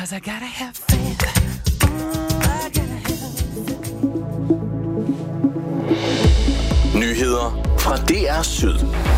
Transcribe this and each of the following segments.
'cause I gotta have faith. Nyheder fra DR Syd.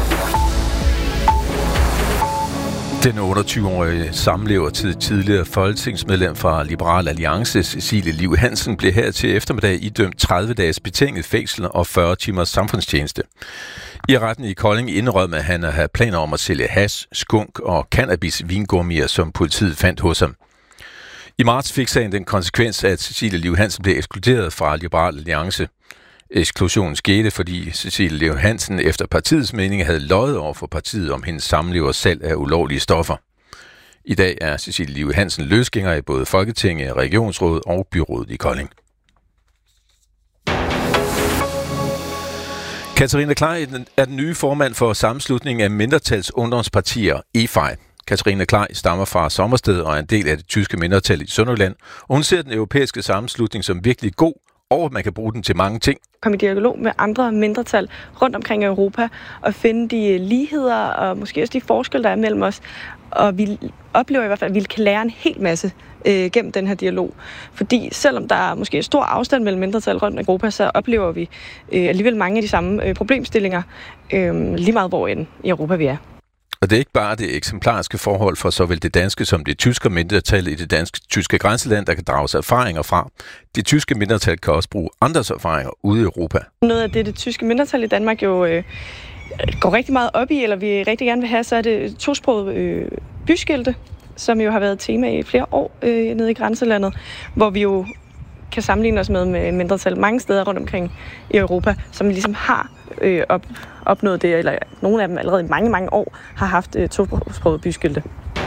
Den 28-årige samlever til tidligere folketingsmedlem fra Liberal Alliance, Cecilie Liv Hansen, blev her til eftermiddag idømt 30 dages betinget fængsel og 40 timers samfundstjeneste. I retten i Kolding indrømmer han at have planer om at sælge hash, skunk og cannabis-vingummier, som politiet fandt hos ham. I marts fik sagen den konsekvens, at Cecilie Liv Hansen blev ekskluderet fra Liberal Alliance. Eksklusionen skete, fordi Cecilie Liv Hansen efter partiets mening havde løjet over for partiet om hendes samlevers salg af ulovlige stoffer. I dag er Cecilie Liv Hansen løsgænger i både Folketinget, Regionsrådet og Byrådet i Kolding. Katarina Klej er den nye formand for sammenslutningen af mindretals ungdomspartier, EFI. Katarina Klej stammer fra Sommersted og er en del af det tyske mindretal i Sønderjylland. Og hun ser den europæiske sammenslutning som virkelig god, og at man kan bruge den til mange ting. Komme i dialog med andre mindretal rundt omkring i Europa og finde de ligheder og måske også de forskelle, der er mellem os. Og vi oplever i hvert fald, at vi kan lære en hel masse gennem den her dialog. Fordi selvom der er måske stor afstand mellem mindretal rundt i Europa, så oplever vi alligevel mange af de samme problemstillinger lige meget hvor end i Europa vi er. Og det er ikke bare det eksemplariske forhold for såvel det danske som det tyske mindretal i det dansk-tyske grænseland, der kan drages erfaringer fra. Det tyske mindretal kan også bruge andres erfaringer ude i Europa. Noget af det tyske mindretal i Danmark jo går rigtig meget op i, eller vi rigtig gerne vil have, så er det tosproget byskilte, som jo har været et tema i flere år nede i grænselandet, hvor vi jo kan sammenligne os med mindretal mange steder rundt omkring i Europa, som ligesom har opnået det, eller nogle af dem allerede i mange, mange år har haft tosproget byskilte.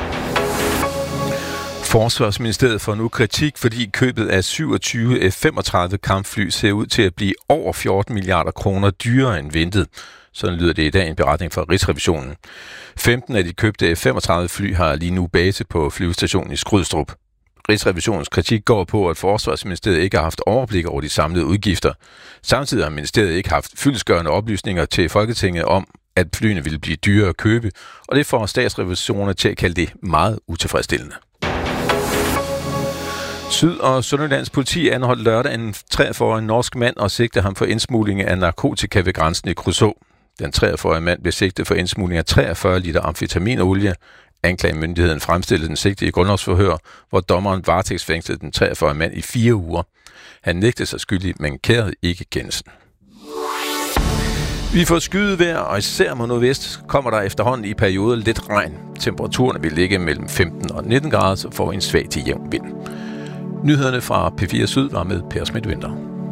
Forsvarsministeriet får nu kritik, fordi købet af 27 F-35 kampfly ser ud til at blive over 14 milliarder kroner dyrere end ventet. Sådan lyder det i dag en beretning fra Rigsrevisionen. 15 af de købte F-35 fly har lige nu base på flyvestationen i Skrydstrup. Rigsrevisionens kritik går på, at Forsvarsministeriet ikke har haft overblik over de samlede udgifter. Samtidig har ministeriet ikke haft fyldestgørende oplysninger til Folketinget om, at flyene ville blive dyrere at købe, og det får statsrevisionerne til at kalde det meget utilfredsstillende. Syd- og Sønderjyllands politi anholdt lørdag en 43-årig norsk mand og sigtede ham for indsmugling af narkotika ved grænsen i Kruså. Den 43-årige mand blev sigtet for indsmugling af 43 liter amfetaminolie. Anklagemyndigheden fremstillede den sigtede i grundlovsforhør, hvor dommeren varetægtsfængslede den 43-årige mand i 4 uger. Han nægtede sig skyldig, men kærede ikke kendelsen. Vi får skydevejr, og især mod nordvest kommer der efterhånden i perioder lidt regn. Temperaturerne vil ligge mellem 15 og 19 grader, så får en svag til jævn vind. Nyhederne fra P4 Syd var med Per Schmidt-Winther.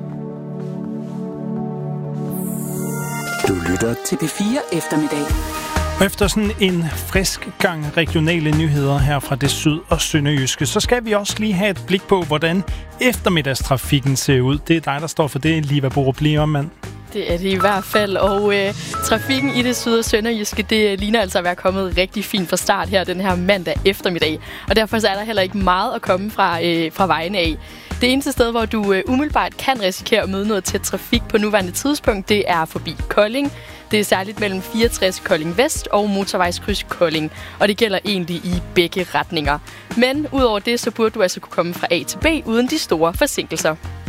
Du lytter til P4 Eftermiddag. Efter sådan en frisk gang regionale nyheder her fra det syd- og sønderjyske, så skal vi også lige have et blik på, hvordan eftermiddagstrafikken ser ud. Det er dig, der står for det, Liva Borup Liebermann. Det er det i hvert fald, og trafikken i det syd- og sønderjyske, det ligner altså at være kommet rigtig fint fra start her den her mandag eftermiddag. Og derfor så er der heller ikke meget at komme fra vejene af. Det eneste sted, hvor du umiddelbart kan risikere at møde noget tæt trafik på nuværende tidspunkt, det er forbi Kolding. Det er særligt mellem 64 Kolding Vest og motorvejskryds Kolding, og det gælder egentlig i begge retninger. Men udover det, så burde du altså kunne komme fra A til B uden de store forsinkelser.